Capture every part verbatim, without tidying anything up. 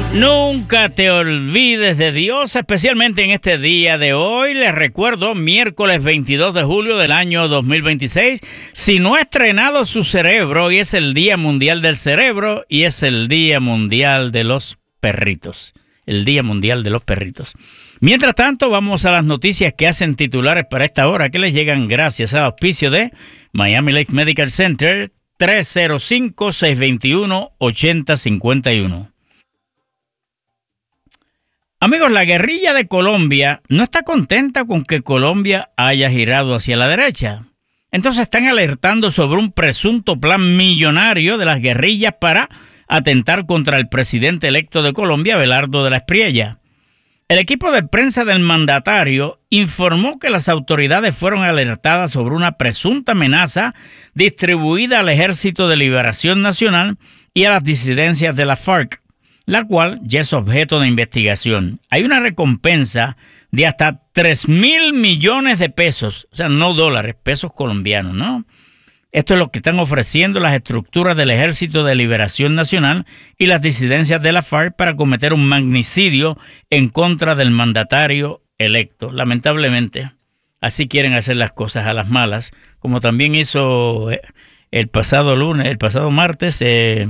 Nunca te olvides de Dios, especialmente en este día de hoy. Les recuerdo, miércoles veintidós de julio del año dos mil veintiséis. Si no ha estrenado su cerebro, hoy es el Día Mundial del Cerebro y es el Día Mundial de los Perritos. El Día Mundial de los Perritos. Mientras tanto, vamos a las noticias que hacen titulares para esta hora, que les llegan gracias al auspicio de Miami Lakes Medical Center, tres cero cinco, seis dos uno, ocho cero cinco uno. Amigos, la guerrilla de Colombia no está contenta con que Colombia haya girado hacia la derecha. Entonces están alertando sobre un presunto plan millonario de las guerrillas para atentar contra el presidente electo de Colombia, Abelardo de la Espriella. El equipo de prensa del mandatario informó que las autoridades fueron alertadas sobre una presunta amenaza distribuida al Ejército de Liberación Nacional y a las disidencias de la FARC, la cual ya es objeto de investigación. Hay una recompensa de hasta tres mil millones de pesos, o sea, no dólares, pesos colombianos, ¿no? Esto es lo que están ofreciendo las estructuras del Ejército de Liberación Nacional y las disidencias de la FARC para cometer un magnicidio en contra del mandatario electo. Lamentablemente, así quieren hacer las cosas a las malas, como también hizo el pasado lunes, el pasado martes, eh,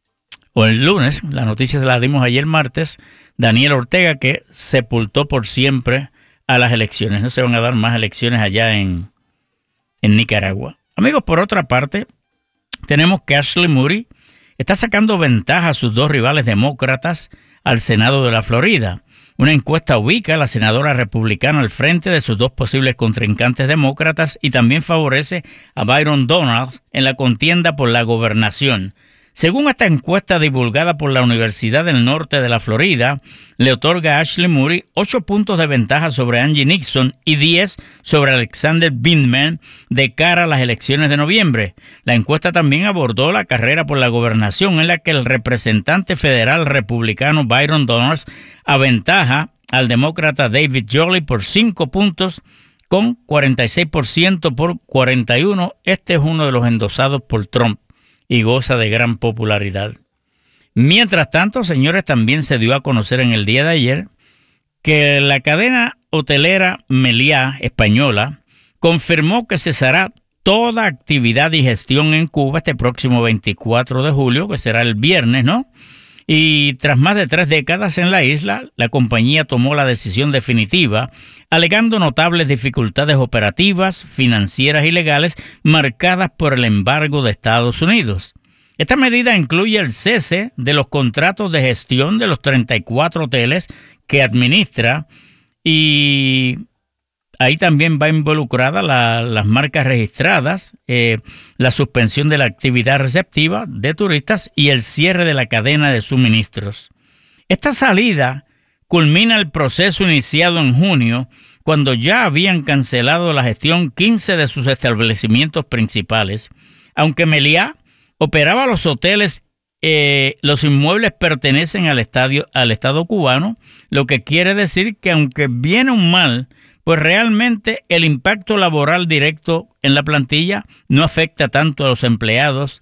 o el lunes, la noticia se la dimos ayer martes, Daniel Ortega, que sepultó por siempre a las elecciones. No se van a dar más elecciones allá en, en Nicaragua. Amigos, por otra parte, tenemos que Ashley Moody está sacando ventaja a sus dos rivales demócratas al Senado de la Florida. Una encuesta ubica a la senadora republicana al frente de sus dos posibles contrincantes demócratas y también favorece a Byron Donalds en la contienda por la gobernación. Según esta encuesta divulgada por la Universidad del Norte de la Florida, le otorga a Ashley Moody ocho puntos de ventaja sobre Angie Nixon y diez sobre Alexander Vindman de cara a las elecciones de noviembre. La encuesta también abordó la carrera por la gobernación en la que el representante federal republicano Byron Donalds aventaja al demócrata David Jolly por cinco puntos con cuarenta y seis por ciento por cuarenta y uno. Este es uno de los endosados por Trump y goza de gran popularidad. Mientras tanto, señores, también se dio a conocer en el día de ayer que la cadena hotelera Meliá española confirmó que cesará toda actividad y gestión en Cuba este próximo veinticuatro de julio, que será el viernes, ¿no? Y tras más de tres décadas en la isla, la compañía tomó la decisión definitiva, alegando notables dificultades operativas, financieras y legales marcadas por el embargo de Estados Unidos. Esta medida incluye el cese de los contratos de gestión de los treinta y cuatro hoteles que administra y ahí también va involucrada la, las marcas registradas, eh, la suspensión de la actividad receptiva de turistas y el cierre de la cadena de suministros. Esta salida culmina el proceso iniciado en junio, cuando ya habían cancelado la gestión quince de sus establecimientos principales. Aunque Meliá operaba los hoteles, eh, los inmuebles pertenecen al, estadio, al Estado cubano, lo que quiere decir que aunque viene un mal, pues realmente el impacto laboral directo en la plantilla no afecta tanto a los empleados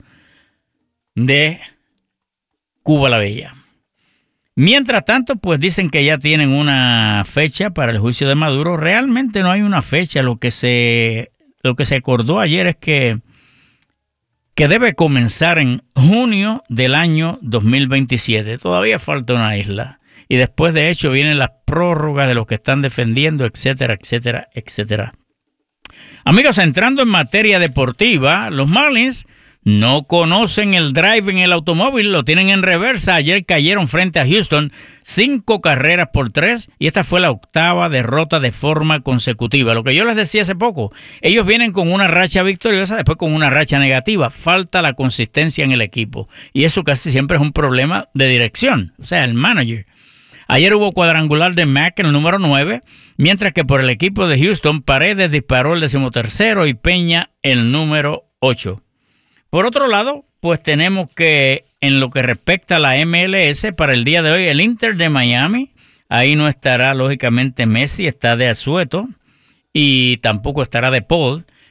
de Cuba la Bella. Mientras tanto, pues dicen que ya tienen una fecha para el juicio de Maduro. Realmente no hay una fecha. Lo que se, lo que se acordó ayer es que, que debe comenzar en junio del año dos mil veintisiete. Todavía falta una isla. Y después, de hecho, vienen las prórrogas de los que están defendiendo, etcétera, etcétera, etcétera. Amigos, entrando en materia deportiva, los Marlins no conocen el drive en el automóvil, lo tienen en reversa. Ayer cayeron frente a Houston, cinco carreras por tres, y esta fue la octava derrota de forma consecutiva. Lo que yo les decía hace poco, ellos vienen con una racha victoriosa, después con una racha negativa. Falta la consistencia en el equipo, y eso casi siempre es un problema de dirección, o sea, el manager. Ayer hubo cuadrangular de Mack en el número nueve, mientras que por el equipo de Houston, Paredes disparó el decimotercero y Peña el número ocho. Por otro lado, pues tenemos que en lo que respecta a la M L S, para el día de hoy, el Inter de Miami, ahí no estará lógicamente Messi, está de asueto y tampoco estará de Paul,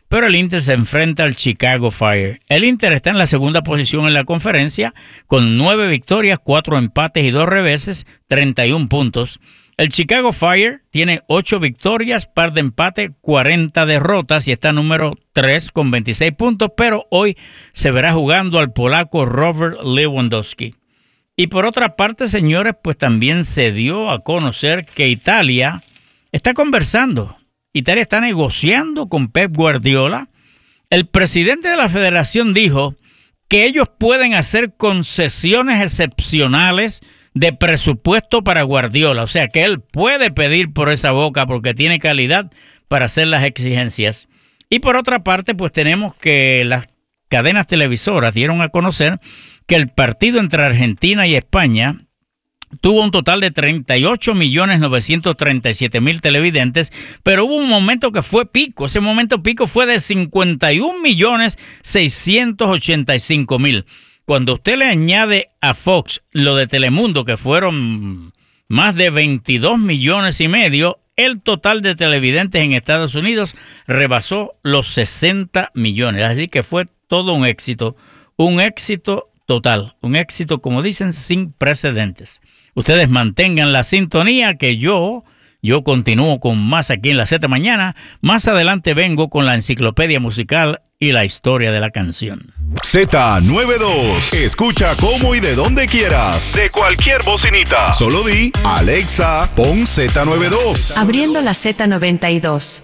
pero el Inter se enfrenta al Chicago Fire. El Inter está en la segunda posición en la conferencia con nueve victorias, cuatro empates y dos reveses, treinta y un puntos. El Chicago Fire tiene ocho victorias, par de empate, cuarenta derrotas y está número tres con veintiséis puntos, pero hoy se verá jugando al polaco Robert Lewandowski. Y por otra parte, señores, pues también se dio a conocer que Italia está conversando. Italia está negociando con Pep Guardiola. El presidente de la federación dijo que ellos pueden hacer concesiones excepcionales de presupuesto para Guardiola. O sea, que él puede pedir por esa boca porque tiene calidad para hacer las exigencias. Y por otra parte, pues tenemos que las cadenas televisoras dieron a conocer que el partido entre Argentina y España tuvo un total de treinta y ocho millones novecientos treinta y siete mil televidentes, pero hubo un momento que fue pico. Ese momento pico fue de cincuenta y un millones seiscientos ochenta y cinco mil. Cuando usted le añade a Fox lo de Telemundo, que fueron más de veintidós millones y medio, el total de televidentes en Estados Unidos rebasó los sesenta millones. Así que fue todo un éxito, un éxito total, un éxito, como dicen, sin precedentes. Ustedes mantengan la sintonía que yo, yo continúo con más aquí en la Z Mañana. Más adelante vengo con la enciclopedia musical y la historia de la canción. Z noventa y dos. Escucha cómo y de donde quieras. De cualquier bocinita. Solo di, Alexa, pon Z noventa y dos. Abriendo la Z noventa y dos.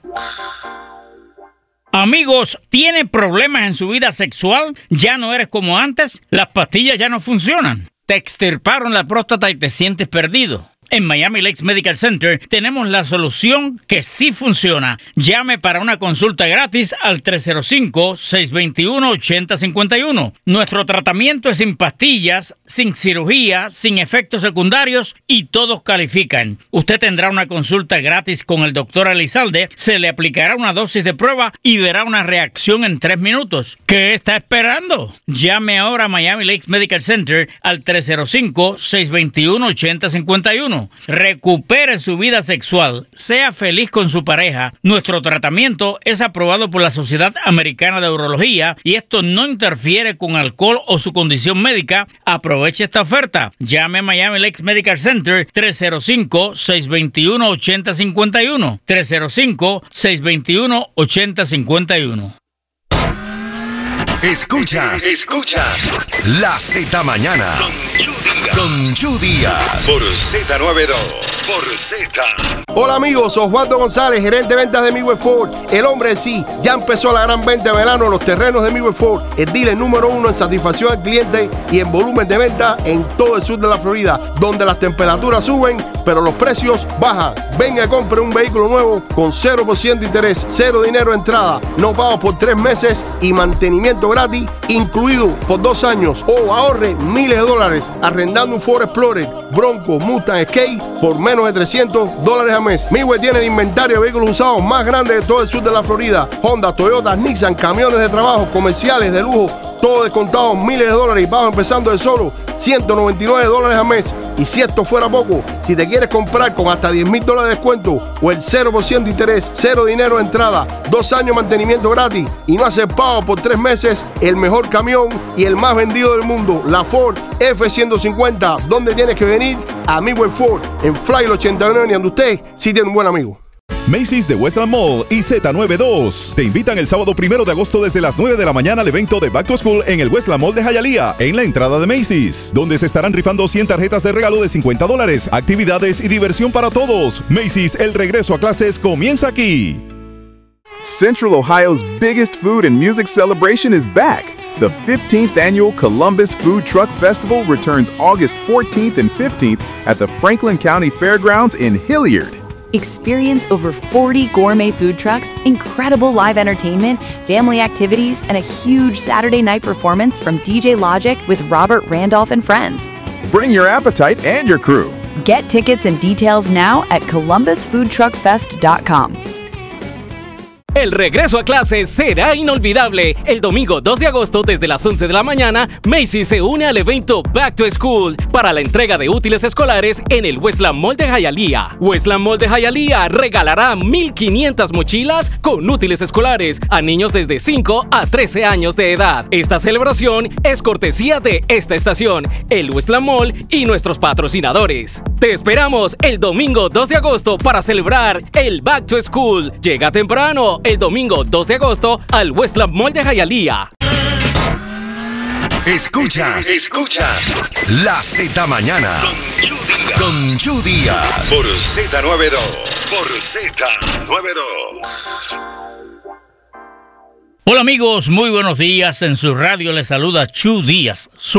Amigos, ¿tiene problemas en su vida sexual? ¿Ya no eres como antes? ¿Las pastillas ya no funcionan? ¿Te extirparon la próstata y te sientes perdido? En Miami Lakes Medical Center tenemos la solución que sí funciona. Llame para una consulta gratis al tres cero cinco, seis dos uno, ocho cero cinco uno. Nuestro tratamiento es sin pastillas, sin cirugía, sin efectos secundarios y todos califican. Usted tendrá una consulta gratis con el doctor Elizalde, se le aplicará una dosis de prueba y verá una reacción en tres minutos. ¿Qué está esperando? Llame ahora a Miami Lakes Medical Center al tres cero cinco, seis dos uno, ocho cero cinco uno. Recupere su vida sexual, sea feliz con su pareja. Nuestro tratamiento es aprobado por la Sociedad Americana de Urología y esto no interfiere con alcohol o su condición médica. Aproveche esta oferta. Llame a Miami Lakes Medical Center tres cero cinco, seis dos uno, ocho cero cinco uno. tres cero cinco, seis dos uno, ocho cero cinco uno. Escuchas, escuchas la Z Mañana con Chu Díaz por Z noventa y dos, por Z. Hola amigos, Osvaldo González, gerente de ventas de Midway Ford. El hombre en sí, ya empezó la gran venta de verano en los terrenos de Midway Ford, el dealer número uno en satisfacción al cliente y en volumen de venta en todo el sur de la Florida, donde las temperaturas suben, pero los precios bajan. Venga y compre un vehículo nuevo con cero por ciento de interés, cero dinero de entrada, no pago por tres meses y mantenimiento gratis incluido por dos años, o ahorre miles de dólares arrendando un Ford Explorer, Bronco, Mustang, Escape por menos de trescientos dólares al mes. Midway tiene el inventario de vehículos usados más grande de todo el sur de la Florida. Honda, Toyota, Nissan, camiones de trabajo, comerciales, de lujo, todo descontado, miles de dólares y bajo empezando de solo ciento noventa y nueve dólares al mes. Y si esto fuera poco, si te quieres comprar con hasta diez mil dólares de descuento o el cero por ciento de interés, cero dinero de entrada, dos años de mantenimiento gratis y no hacer pago por tres meses, el mejor camión y el más vendido del mundo, la Ford F ciento cincuenta. ¿Dónde tienes que venir? A Midway Ford, en Flyer ochenta y nueve, donde usted sí tiene un buen amigo. Macy's de Westland Mall y Z noventa y dos te invitan el sábado primero de agosto desde las nueve de la mañana al evento de Back to School en el Westland Mall de Hialeah, en la entrada de Macy's, donde se estarán rifando cien tarjetas de regalo de cincuenta dólares, actividades y diversión para todos. Macy's, el regreso a clases comienza aquí. Central Ohio's biggest food and music celebration is back. The fifteenth annual Columbus Food Truck Festival returns August fourteenth and fifteenth at the Franklin County Fairgrounds in Hilliard. Experience over forty gourmet food trucks, incredible live entertainment, family activities, and a huge Saturday night performance from D J Logic with Robert Randolph and friends. Bring your appetite and your crew. Get tickets and details now at columbus food truck fest dot com. El regreso a clases será inolvidable. El domingo dos de agosto desde las once de la mañana, Macy's se une al evento Back to School para la entrega de útiles escolares en el Westland Mall de Hialeah. Westland Mall de Hialeah regalará mil quinientas mochilas con útiles escolares a niños desde cinco a trece años de edad. Esta celebración es cortesía de esta estación, el Westland Mall y nuestros patrocinadores. Te esperamos el domingo dos de agosto para celebrar el Back to School. Llega temprano el domingo dos de agosto al Westland Mall de Hialeah. Escuchas, escuchas La Z Mañana con Chu Díaz por Z noventa y dos, por Z noventa y dos. Hola amigos, muy buenos días. En su radio les saluda Chu Díaz. Su